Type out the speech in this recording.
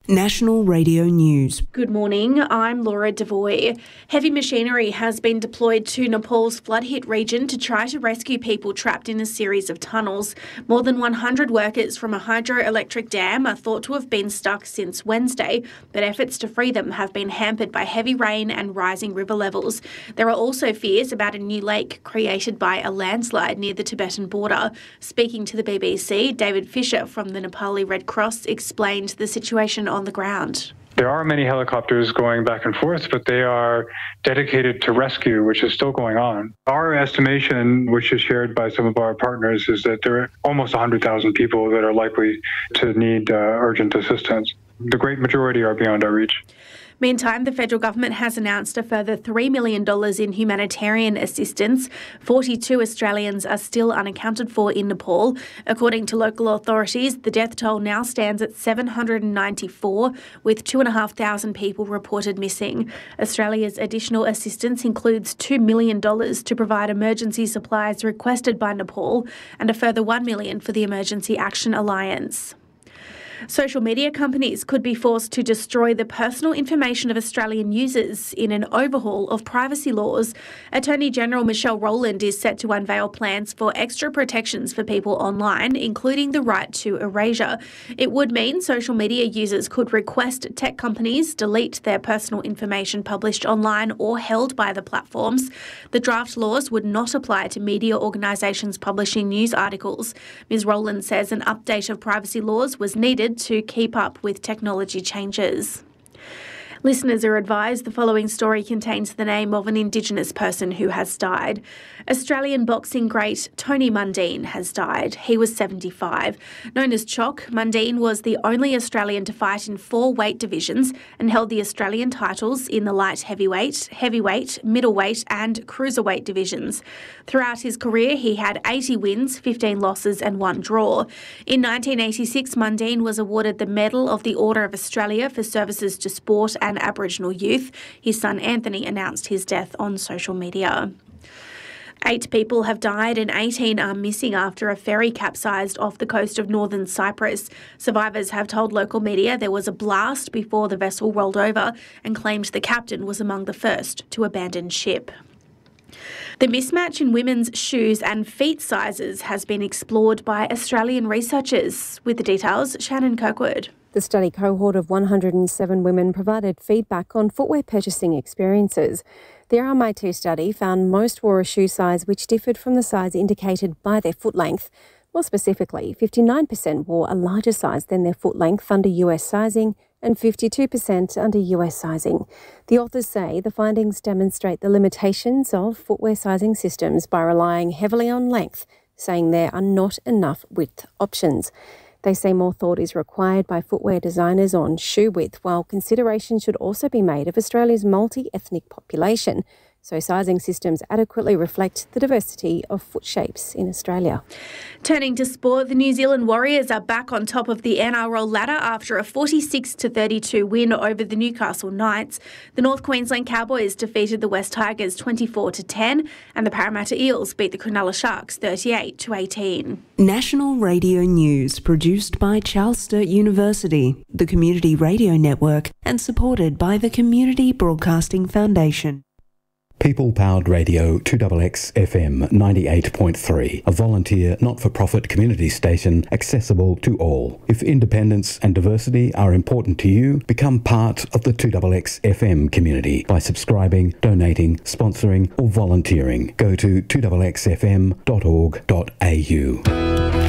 National Radio News. Good morning, I'm Laura Devoy. Heavy machinery has been deployed to Nepal's flood-hit region to try to rescue people trapped in a series of tunnels. More than 100 workers from a hydroelectric dam are thought to have been stuck since Wednesday, but efforts to free them have been hampered by heavy rain and rising river levels. There are also fears about a new lake created by a landslide near the Tibetan border. Speaking to the BBC, David Fisher from the Nepali Red Cross explained the situation on the ground. There are many helicopters going back and forth, but they are dedicated to rescue, which is still going on. Our estimation, which is shared by some of our partners, is that there are almost 100,000 people that are likely to need urgent assistance. The great majority are beyond our reach. Meantime, the federal government has announced a further $3 million in humanitarian assistance. 42 Australians are still unaccounted for in Nepal. According to local authorities, the death toll now stands at 794, with 2,500 people reported missing. Australia's additional assistance includes $2 million to provide emergency supplies requested by Nepal and a further $1 million for the Emergency Action Alliance. Social media companies could be forced to destroy the personal information of Australian users in an overhaul of privacy laws. Attorney General Michelle Rowland is set to unveil plans for extra protections for people online, including the right to erasure. It would mean social media users could request tech companies delete their personal information published online or held by the platforms. The draft laws would not apply to media organisations publishing news articles. Ms Rowland says an update of privacy laws was needed to keep up with technology changes. Listeners are advised the following story contains the name of an Indigenous person who has died. Australian boxing great Tony Mundine has died. He was 75. Known as Choc, Mundine was the only Australian to fight in 4 weight divisions and held the Australian titles in the light heavyweight, middleweight and cruiserweight divisions. Throughout his career, he had 80 wins, 15 losses and 1 draw. In 1986, Mundine was awarded the Medal of the Order of Australia for services to sport and Aboriginal youth. His son Anthony announced his death on social media. 8 people have died and 18 are missing after a ferry capsized off the coast of northern Cyprus. Survivors have told local media there was a blast before the vessel rolled over and claimed the captain was among the first to abandon ship. The mismatch in women's shoes and feet sizes has been explored by Australian researchers. With the details, Shannon Kirkwood. The study cohort of 107 women provided feedback on footwear purchasing experiences. The RMIT study found most wore a shoe size which differed from the size indicated by their foot length. More specifically, 59% wore a larger size than their foot length under US sizing and 52% under US sizing. The authors say the findings demonstrate the limitations of footwear sizing systems by relying heavily on length, saying there are not enough width options. They say more thought is required by footwear designers on shoe width, while consideration should also be made of Australia's multi-ethnic population, so sizing systems adequately reflect the diversity of foot shapes in Australia. Turning to sport, the New Zealand Warriors are back on top of the NRL ladder after a 46-32 win over the Newcastle Knights. The North Queensland Cowboys defeated the West Tigers 24-10 and the Parramatta Eels beat the Cronulla Sharks 38-18. National Radio News produced by Charles Sturt University, the Community Radio Network, and supported by the Community Broadcasting Foundation. People-powered radio 2XX FM 98.3, a volunteer not-for-profit community station accessible to all. If independence and diversity are important to you, become part of the 2XX FM community by subscribing, donating, sponsoring or volunteering. Go to 2xxfm.org.au.